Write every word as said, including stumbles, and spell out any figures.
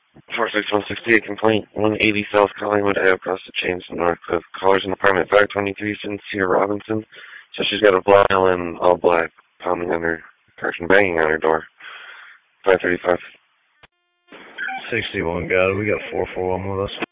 four six one sixty-eight complaint, one eighty South Collingwood Ave, across the chains in Northcliffe. Caller's in apartment five twenty-three, Cynthia Robinson. So she's got a black male in all black, pounding on her, person banging on her door. five thirty-five. sixty-one, got it. We got four four one with us.